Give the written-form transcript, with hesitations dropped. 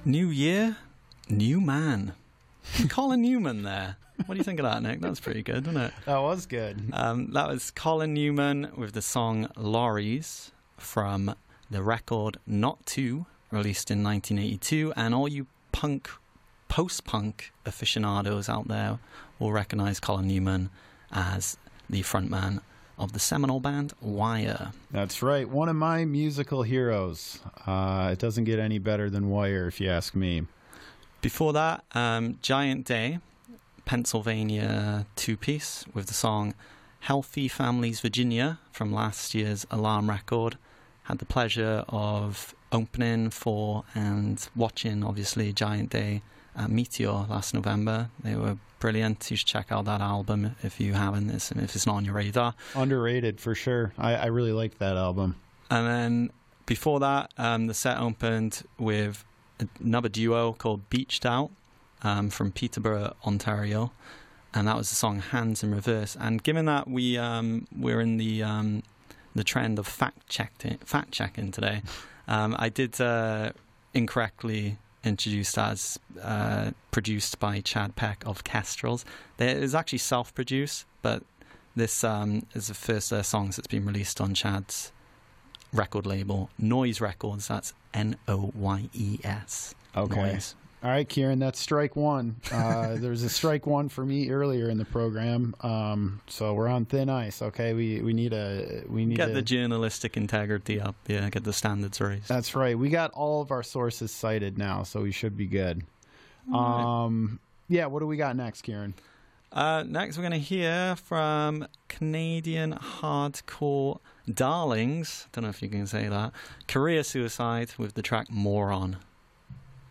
New year, new man. Colin Newman there. What do you think of that, Nick? That was pretty good, wasn't it? That was good. That was Colin Newman with the song Lorries from the record Not Two, released in 1982. And all you post-punk aficionados out there will recognize Colin Newman as the frontman of the seminal band Wire. That's right. One of my musical heroes. It doesn't get any better than Wire, if you ask me. Before that, Giant Day, Pennsylvania two-piece with the song Healthy Families Virginia from last year's Alarm record. Had the pleasure of opening for and watching, obviously, Giant Day at Meteor last November. They were brilliant. You should check out that album if you haven't, if it's not on your radar. Underrated, for sure. I really liked that album. And then before that, the set opened with another duo called Beached Out from Peterborough, Ontario. And that was the song Hands in Reverse. And given that we're in the trend of fact-checking today, I did incorrectly introduced as produced by Chad Peck of Kestrels. It is actually self-produced, but this is the first songs that's been released on Chad's record label, Noise Records. That's Noyes. Okay. Noise. All right, Kieran, that's strike one. There was a strike one for me earlier in the program, so we're on thin ice. Okay, we need get the journalistic integrity up. Yeah, get the standards raised. That's right. We got all of our sources cited now, so we should be good. Yeah, what do we got next, Kieran? Next, we're going to hear from Canadian hardcore darlings. Don't know if you can say that. Career Suicide with the track Moron.